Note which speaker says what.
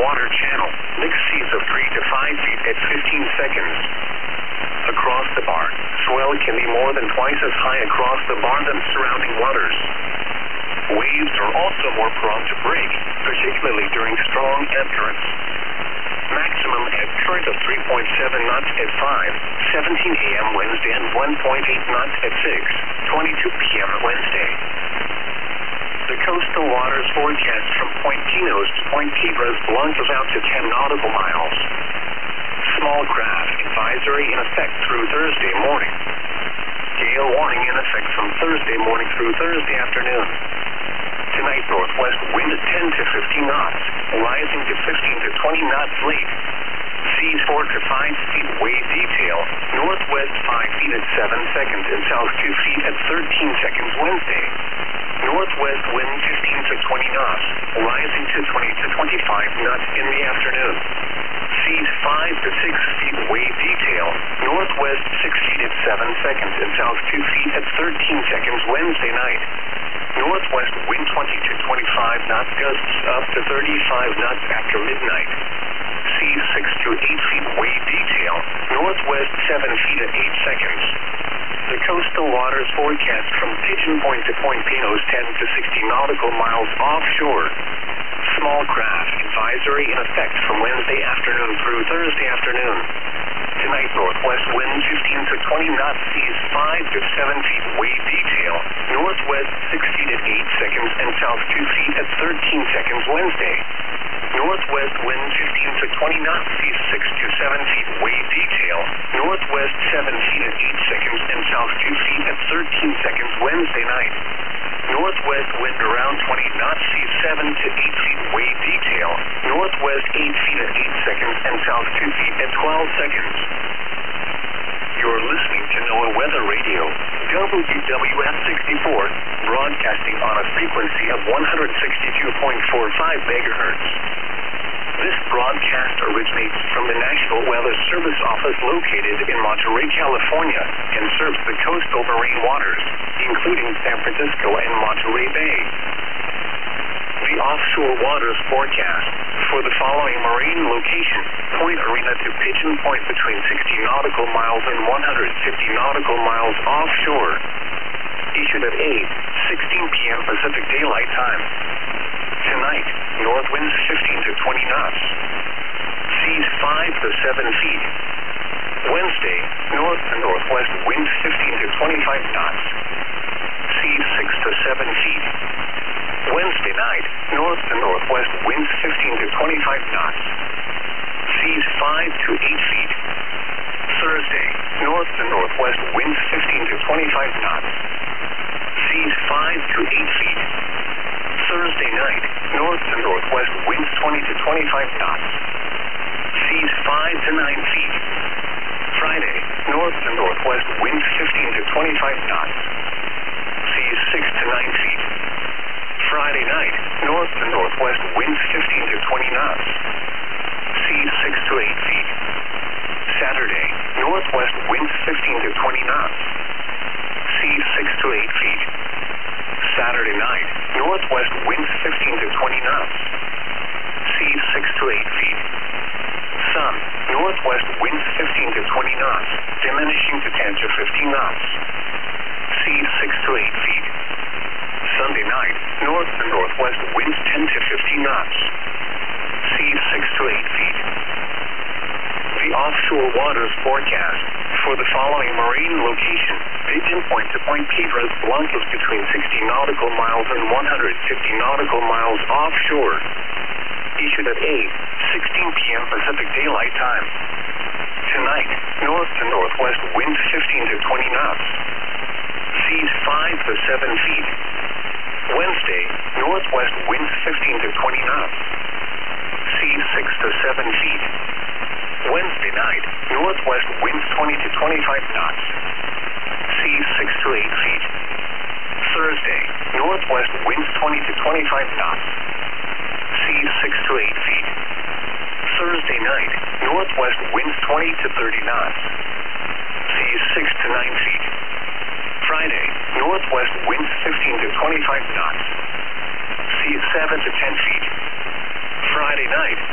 Speaker 1: water channel. Mixed seas of 3 to 5 feet at 15 seconds. Across the bar, swell can be more than twice as high across the bar than surrounding waters. Waves are also more prone to break, particularly during strong ebb currents. Maximum ebb current of 3.7 knots at 5:17 a.m. Wednesday and 1.8 knots at 6:22 p.m. Wednesday. The coastal waters forecast from Point Pinos to Point Piedras Blancas out to 10 nautical miles. Small craft advisory in effect through Thursday morning. Gale warning in effect from Thursday morning through Thursday afternoon. Tonight, northwest wind at 10 to 15 knots, rising to 15 to 20 knots late. Seas 4 to 5 feet wave detail, northwest 5 feet at 7 seconds and south 2 feet at 13 seconds Wednesday. Northwest wind 15 to 20 knots, rising to 20 to 25 knots in the afternoon. Seas 5 to 6 feet wave detail, northwest 6 feet at 7 seconds and south 2 feet at 13 seconds Wednesday night. Northwest wind 20 to 25 knots, gusts up to 35 knots after midnight. Seas 6 to 8 feet wave detail, northwest 7 feet at 8 seconds. The coastal waters forecast from Pigeon Point to Point Pinos 10 to 60 nautical miles offshore. Small craft advisory in effect from Wednesday afternoon through Thursday afternoon. Tonight, northwest wind 15 to 20 knots, seas 5 to 7 feet wave detail, northwest 6 feet at 8 seconds and south 2 feet at 13 seconds Wednesday. Northwest wind 15 to 20 knots, seas 6 to 7 feet wave detail, northwest 7 feet at 8 seconds and south 2 feet at 13 seconds Wednesday night. Northwest wind around 20 knots, seas 7 to 8 feet wave detail, northwest 8 feet at 8 seconds and south 2 feet at 12 seconds. You're listening to NOAA Weather Radio, WWF 64, broadcasting on a frequency of 162.45 megahertz. This broadcast originates from the National Weather Service office located in Monterey, California, and serves the coastal marine waters, including San Francisco and Monterey Bay. The offshore waters forecast for the following marine location: Point Arena to Pigeon Point between 60 nautical miles and 150 nautical miles offshore. Issued at 8:16 p.m. Pacific Daylight Time. Tonight, north winds 15 to 20 knots. Seas 5 to 7 feet. Wednesday, north to northwest winds 15 to 25 knots. Seas 6 to 7 feet. Wednesday night, north to northwest winds 15 to 25 knots. Seas 5 to 8 feet. Thursday, north to northwest winds 15 to 25 knots. Seas 5 to 8 feet. Thursday night, north to northwest winds 20 to 25 knots. Seas 5 to 9 feet. Friday, north to northwest winds 15 to 25 knots. Seas 6 to 9 feet. Friday night, north to northwest winds 15 to 20 knots. Seas 6 to 8 feet. Saturday, northwest winds 15 to 20 knots. Seas 6 to 8 feet. Saturday night, northwest winds 15 to 20 knots. Seas 6 to 8 feet. Sun, northwest winds 15 to 20 knots, diminishing to 10 to 15 knots. Seas 6 to 8 feet. Sunday night, north to northwest winds 10 to 15 knots. Seas 6 to 8 feet. The offshore waters forecast for the following marine location: Pigeon Point to Point Piedras Blancas between 60 nautical miles and 150 nautical miles offshore. Issued at 8:16 p.m. Pacific Daylight Time. Tonight, north to northwest winds 15 to 20 knots. Seas 5 to 7 feet. Wednesday, northwest winds 15 to 20 knots. Seas 6 to 7 feet. Wednesday night, northwest winds 20 to 25 knots. Seas 6 to 8 feet. Thursday, northwest winds 20 to 25 knots. Seas 6 to 8 feet. Thursday night, northwest winds 20 to 30 knots. Seas 6 to 9 feet. Friday, northwest winds 15 to 25 knots. Seas 7 to 10 feet. Friday night,